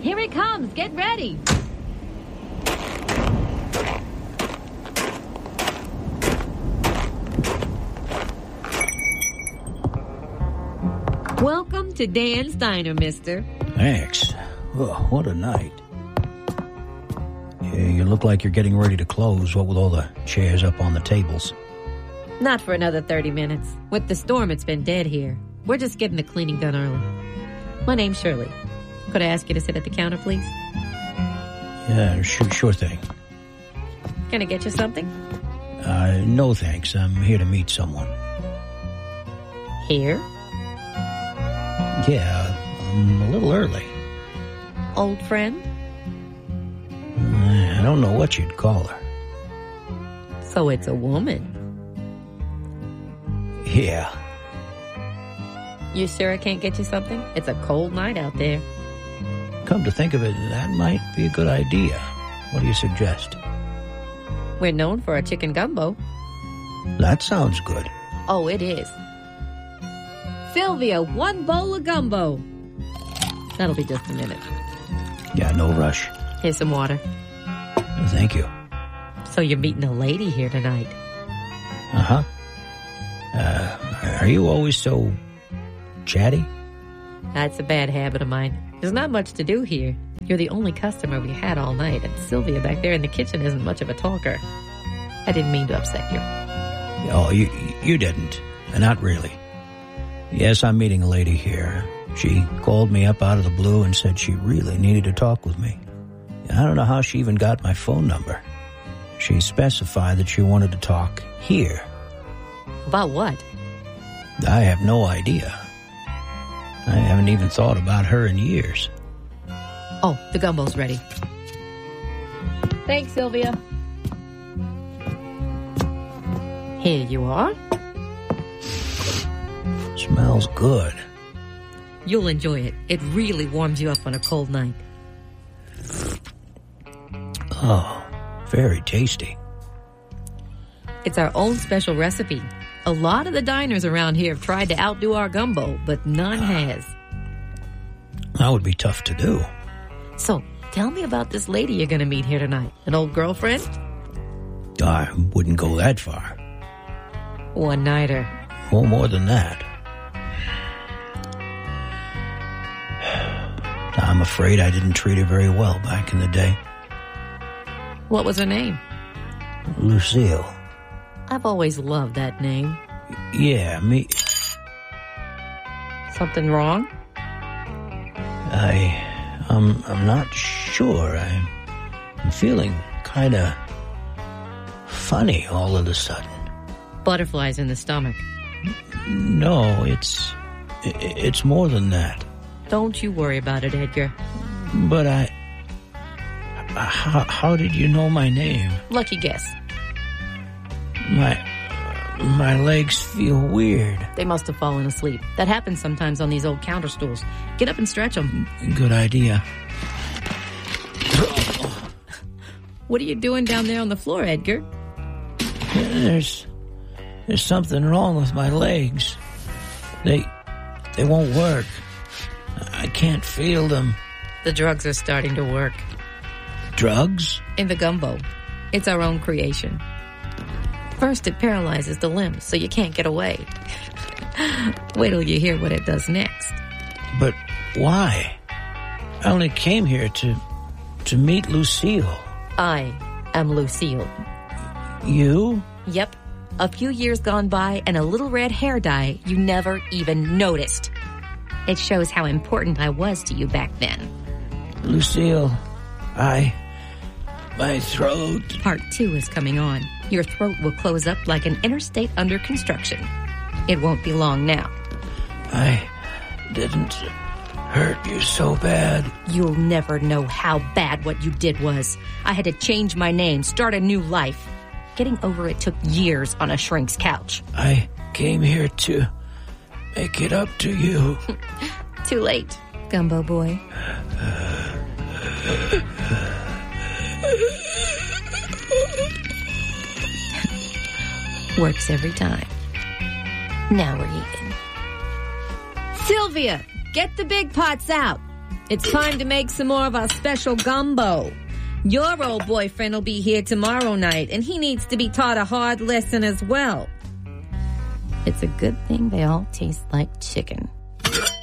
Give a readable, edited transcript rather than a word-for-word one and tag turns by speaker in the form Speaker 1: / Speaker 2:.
Speaker 1: Here it comes. Get ready. Welcome to Dan's Diner, mister.
Speaker 2: Thanks. Oh, what a night. Yeah, you look like you're getting ready to close, what with all the chairs up on the tables.
Speaker 1: Not for another 30 minutes. With the storm, it's been dead here. We're just getting the cleaning done early. My name's Shirley. Could I ask you to sit at the counter, please?
Speaker 2: Yeah, sure thing.
Speaker 1: Can I get you something?
Speaker 2: No thanks. I'm here to meet someone.
Speaker 1: Here?
Speaker 2: Yeah, I'm a little early.
Speaker 1: Old friend?
Speaker 2: I don't know what you'd call her.
Speaker 1: So it's a woman.
Speaker 2: Yeah.
Speaker 1: You sure I can't get you something? It's a cold night out there.
Speaker 2: Come to think of it, that might be a good idea. What do you suggest?
Speaker 1: We're known for our chicken gumbo.
Speaker 2: That sounds good.
Speaker 1: Oh, it is. Sylvia, 1 bowl of gumbo. That'll be just a minute.
Speaker 2: Yeah, no rush.
Speaker 1: Here's some water.
Speaker 2: Thank you.
Speaker 1: So you're meeting a lady here tonight.
Speaker 2: Uh-huh. Are you always so chatty?
Speaker 1: That's a bad habit of mine. There's not much to do here. You're the only customer we had all night, and Sylvia back there in the kitchen isn't much of a talker. I didn't mean to upset you.
Speaker 2: Oh, you didn't. Not really. Yes, I'm meeting a lady here. She called me up out of the blue and said she really needed to talk with me. I don't know how she even got my phone number. She specified that she wanted to talk here.
Speaker 1: About what?
Speaker 2: I have no idea. I haven't even thought about her in years.
Speaker 1: Oh, the gumbo's ready. Thanks, Sylvia. Here you are.
Speaker 2: Smells good.
Speaker 1: You'll enjoy it. It really warms you up on a cold night.
Speaker 2: Oh, very tasty.
Speaker 1: It's our own special recipe. A lot of the diners around here have tried to outdo our gumbo, but none has.
Speaker 2: That would be tough to do.
Speaker 1: So, tell me about this lady you're going to meet here tonight. An old girlfriend?
Speaker 2: I wouldn't go that far.
Speaker 1: One-nighter.
Speaker 2: Oh, more than that. I'm afraid I didn't treat her very well back in the day.
Speaker 1: What was her name?
Speaker 2: Lucille.
Speaker 1: I've always loved that name.
Speaker 2: Yeah, me.
Speaker 1: Something wrong?
Speaker 2: I'm not sure. I'm feeling kind of funny all of a sudden.
Speaker 1: Butterflies in the stomach.
Speaker 2: No, it's more than that.
Speaker 1: Don't you worry about it, Edgar.
Speaker 2: But how did you know my name?
Speaker 1: Lucky guess.
Speaker 2: My legs feel weird.
Speaker 1: They must have fallen asleep. That happens sometimes on these old counter stools. Get up and stretch them.
Speaker 2: Good idea.
Speaker 1: What are you doing down there on the floor, Edgar?
Speaker 2: There's something wrong with my legs. They won't work. I can't feel them.
Speaker 1: The drugs are starting to work.
Speaker 2: Drugs?
Speaker 1: In the gumbo. It's our own creation. First, it paralyzes the limbs, so you can't get away. Wait till you hear what it does next.
Speaker 2: But why? I only came here to meet Lucille.
Speaker 1: I am Lucille.
Speaker 2: You?
Speaker 1: Yep. A few years gone by and a little red hair dye you never even noticed. It shows how important I was to you back then.
Speaker 2: Lucille, my throat.
Speaker 1: Part 2 is coming on. Your throat will close up like an interstate under construction. It won't be long now.
Speaker 2: I didn't hurt you so bad.
Speaker 1: You'll never know how bad what you did was. I had to change my name, start a new life. Getting over it took years on a shrink's couch.
Speaker 2: I came here to make it up to you.
Speaker 1: Too late, Gumbo Boy. Works every time. Now we're even. Sylvia, get the big pots out.
Speaker 3: It's time to make some more of our special gumbo. Your old boyfriend will be here tomorrow night, and he needs to be taught a hard lesson as well.
Speaker 1: It's a good thing they all taste like chicken.